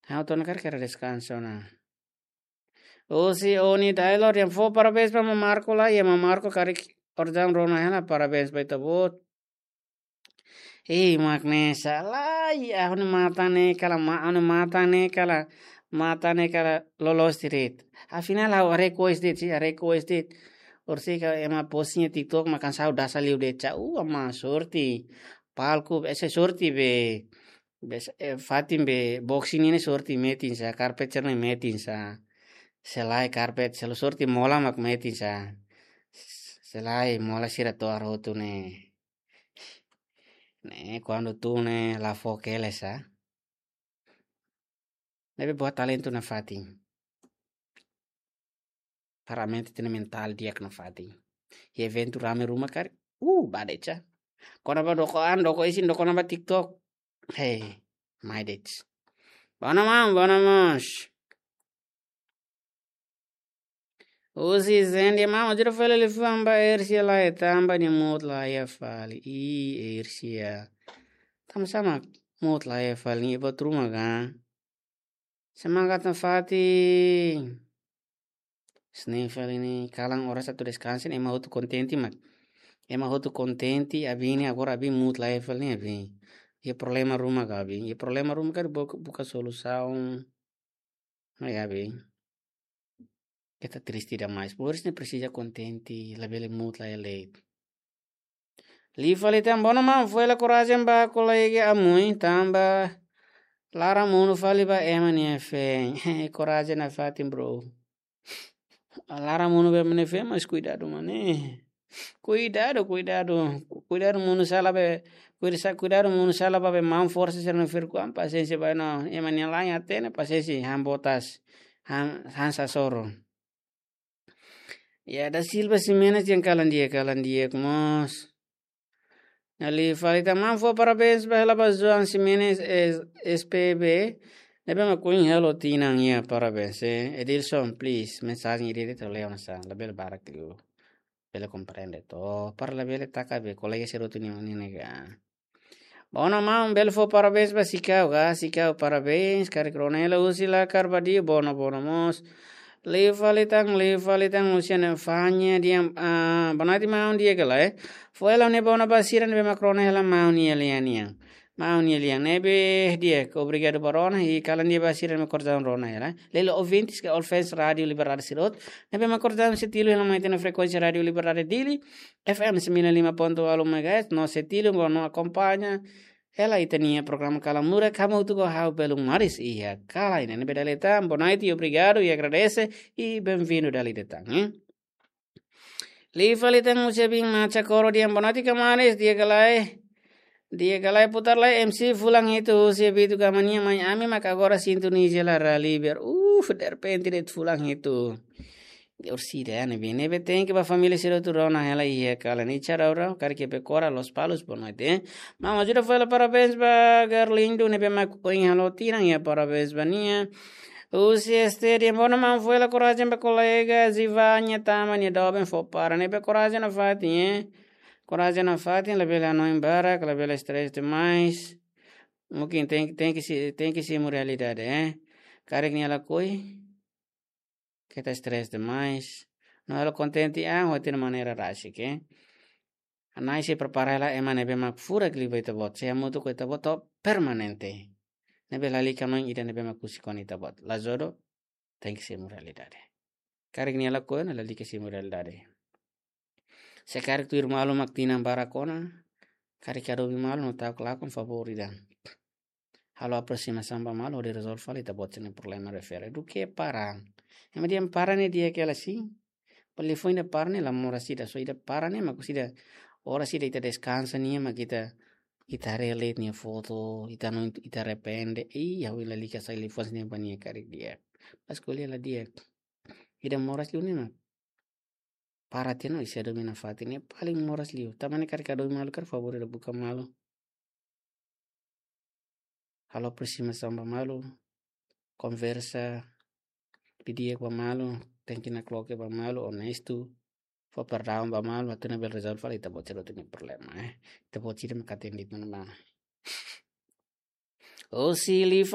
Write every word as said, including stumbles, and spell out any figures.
How to nakar kara descanso na. O si oni Taylor yang fo parabéns para Marco lá e Marco karik ordang rona hela parabéns para itabot. Eh Magnesa lá e a hone mata ne kala ma hone mata ne kala mata ne kala lolos direito. Afinal a request dit si a request dit. Orsi ka ema postinha TikTok makan sau dah saliu de cha u ama sorti. Palku ese sorti be Bes, eh, Fatim be boxing ini sorti metin sa carpet cerna metin sa selai carpet selo sorti mola mak metin sa selai mola sira to arotu ne ne quando tu ne la fokele sa deve buat talento na Fatim paramenti tene mental dia na Fatim e evento rame rumah kar uh badecha kona ba doko an doko isin doko namba TikTok hey my dates bona mam bona mos Usi zendi mama jira fele le famba ersia la etamba ni mut la ya fali i ersia tam sama mut la ya fali ni patruma ga semangat na fati sne fali ni kalang ora satu descansen ema hotu contenti mak ema hotu contenti abini agora abi mut la ya fali ni abi e problema rumah ga abi e problema rumah ga buka, buka solução no ya abi Kita triste demais. Por isso não precisa contente, la bele mood la ele. Li fali tam bona mam foi la coragem ba colege amui tamba. Lara muno fali ba ema ni fe. Coragem na fatim bro. Lara muno be mene fe mas cuidado mane. Cuidado, cuidado. Cuidado muno sala be cuidado cuidado muno sala ba be mam força ser no fer com paciência ba no ema ni la ya tene paciência ham botas. Ham hansa soro. Ya da Silva Simenes yang kalan dia kalan dia kemos. Ali falita man fo parabéns ba hela ba Joan Simenes S P B. Nebe ma kuin hello tinang ya parabéns eh. Edilson please mensagem iri to leo na sa label barak liu. Bele comprende to para la bele taka be colega serotu ni ni nega. Bona mam bel fo parabéns ba sikau ga sikau parabéns kare kronela usila karbadi bona bona mos. Levalitang levalitang usian fanya dia uh, banati mau dia kala eh foi la ne bona basiran be macrona hela mau ni eliania mau ni elian nebe dia obrigado barona e kala dia basiran me cordan rona hela lelo ouvintes que Olfens Radio Liberade Sirot nebe me cordan setilo hela mai na frequência Radio Liberade Dili F M sembilan puluh lima ponto satu megahertz no setilo no acompanha Ela itania programa Calamura, kamu tu hau belum maris iya kala ini beda letam bonaiti obrigado e agradece e bem-vindo dali detang eh? Liva letang musia bing macha koro diam bonaiti kamaris dia galai dia galai putar lai M C fulang itu usia bitu kamania mai ami maka agora sintonia la raliber uh derpente det fulang itu Orsida ne bene be tem que ba família ser outro na ela ia cala ni charaura car que pe cora los palos por noite mama jura foi la parabéns ba Garlindo ne be ma coin halo tiran ia parabéns bania o se este de bona mam foi la coragem ba colega zivanya tamani doben fo para ne be coragem na fati eh coragem na fati la bela no embara la bela stress demais mungkin tem tem que se tem que se realidade eh cara que ela coi Kita stres demais. No elo contenti ah hote na maneira rashi ke. Anai se prepara la ema nebe mak fura kli beta bot. Se amutu ko ita boto permanente. Nebe lali kano ida nebe mak kusi kon ita bot. La zodo thank se moralidade. Karik ni ala ko na lali ke se moralidade. Se karik tu ir malu mak tinang barakona. Karik ado bi malu no tau kelakon favoridan. Halo aproxima samba malu de resolve ita bot sene problema refere. Du ke parang. Ema dia parane dia que ela sim. Pali foi na parne la mora sida so ida parane ma kusida ora sida ita descansa nia ma kita ita relate nia foto ita no ita repende e ya wila lika sai li fos nia pania karik dia. Pas kuliah la dia. Ida moras liu nia ma. Para tino isi ado mina fati nia paling moras liu. Tamane karik ado malu kar favori da buka malu. Halo persima samba malu. Conversa Dia pa malu, tenki na cloque pa malu, honesto, fa perdão pa malu, atu na bel resolve fala ita bocero tu ni problema, eh. Ita bocero makatendit na naman. O si li